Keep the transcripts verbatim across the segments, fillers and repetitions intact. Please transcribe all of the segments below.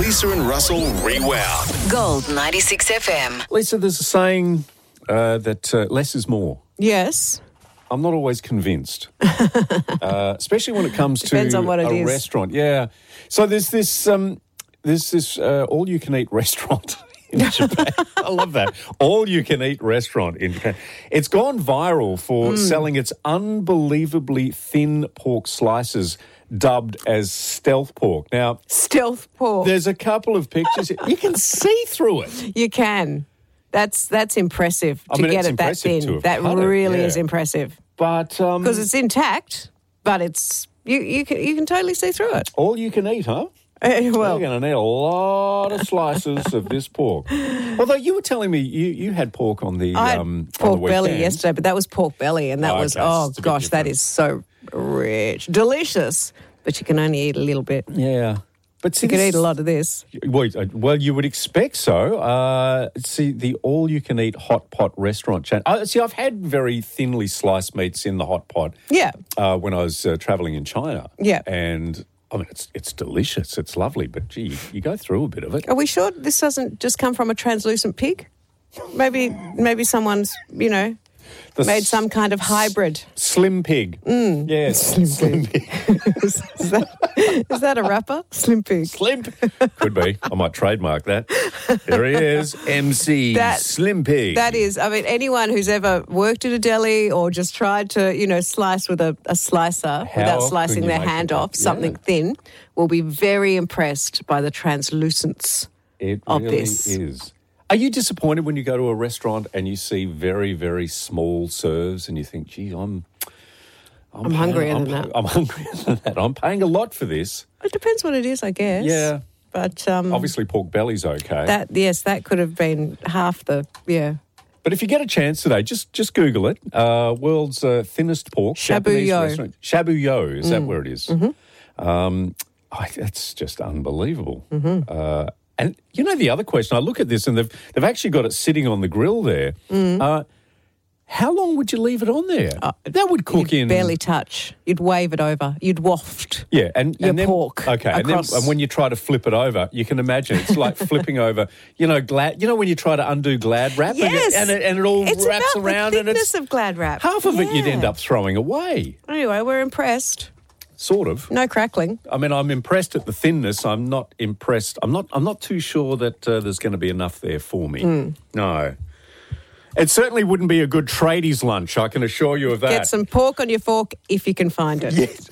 Lisa and Russell Rewound. Gold ninety-six F M. Lisa, there's a saying uh, that uh, less is more. Yes. I'm not always convinced, uh, especially when it comes Depends to on what it a is. restaurant. Yeah. So there's this um, there's this uh, all-you-can-eat restaurant in Japan. I love that. All-you-can-eat restaurant in Japan. It's gone viral for Mm. selling its unbelievably thin pork slices, dubbed as stealth pork. Now, Stealth pork. there's a couple of pictures. You can see through it. You can. That's that's impressive I to mean, get it's it that impressive to thin. have That cut it, really yeah. is impressive But um, because it's intact, but it's you you can you can totally see through it. all you can eat, huh? Uh, well, You're going to need a lot of slices of this pork. Although you were telling me you, you had pork on the I had um, on the pork belly weekend. yesterday, but that was pork belly, and that Oh, was okay, oh it's a bit gosh, that different. is so rich, delicious. But you can only eat a little bit. Yeah, but see, You could this- eat a lot of this. Well, uh, well, you would expect so. Uh, see, the all-you-can-eat hot pot restaurant chain. Uh, see, I've had very thinly sliced meats in the hot pot. Yeah. Uh, when I was uh, travelling in China. Yeah. and I mean, it's it's delicious. It's lovely, but gee, you, you go through a bit of it. Are we sure this doesn't just come from a translucent pig? Maybe maybe someone's you know The made s- some kind of hybrid. Slim pig. Mm. Yes, slim, pig. is, is that is that a rapper? Slim pig. Slim Pig. Could be. I might trademark that. There he is, M C That- Slim Pig. That is, I mean, anyone who's ever worked at a deli or just tried to, you know, slice with a, a slicer How without can slicing you their make hand it off, work? something Yeah. thin, will be very impressed by the translucence It of really this. is. Are you disappointed when you go to a restaurant and you see very, very small serves and you think, gee, I'm... I'm, I'm paying- hungrier I'm, than that. I'm hungrier than that. I'm paying a lot for this. It depends what it is, I guess. Yeah. But um, Obviously, pork belly's okay. that, yes, that could have been half the, yeah. But if you get a chance today, just just Google it. Uh, world's uh, thinnest pork. Japanese Shabu-yo. restaurant. Shabu-yo, is Mm. that where it is? Mm-hmm. Um, I, that's just unbelievable. Uh, and you know the other question, I look at this and they've, they've actually got it sitting on the grill there. Mm. Uh, how long would you leave it on there? that would cook Uh, You'd in... barely touch. You'd wave it over. You'd waft. Yeah, and, your and then, pork Okay, and then across- and when you try to flip it over, you can imagine it's like flipping over. You know, glad. You know when you try to undo Glad wrap, and, Yes. it, and, it, and it all It's wraps about around, the and it's thickness of Glad wrap. half of it you'd Yeah. end up throwing away. Anyway, we're impressed. Sort of. No crackling. I mean, I'm impressed at the thinness. I'm not impressed. I'm not. I'm not too sure that uh, there's going to be enough there for me. Mm. No. It certainly wouldn't be a good tradies lunch. I can assure you of that. Get some pork on your fork if you can find it. Yes.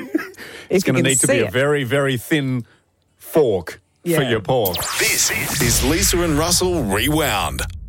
If It's you going to can need to see be a it. very, very thin fork Yeah. for your pork. This is Lisa and Russell Rewound.